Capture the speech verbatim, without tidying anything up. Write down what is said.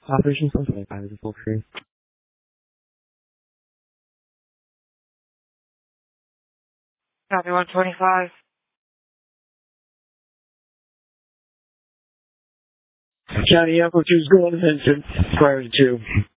Operation one twenty-five is a full crew. Copy one twenty-five. County Apple two's going to Vincent, prior to two.